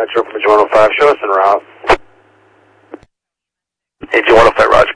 Metro from 105, show us en route. AG 105, roger.